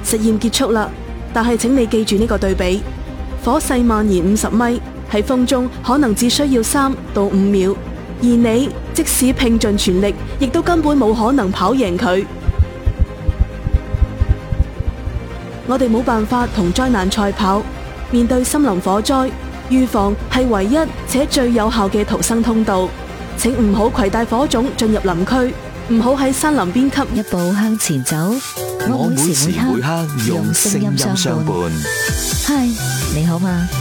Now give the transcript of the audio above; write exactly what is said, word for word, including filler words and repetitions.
實驗結束啦，但係請你記住呢個對比：火勢蔓延五十米，喺風中可能只需要三到五秒，而你即使拼盡全力，亦都根本冇可能跑贏佢。我哋冇辦法同災難賽跑，面對森林火災，預防係唯一且最有效嘅逃生通道。請唔好攜帶火種進入林區，唔好喺山林邊吸。 一步向前走，我每時每刻用聲音相伴。嗨，你好嗎？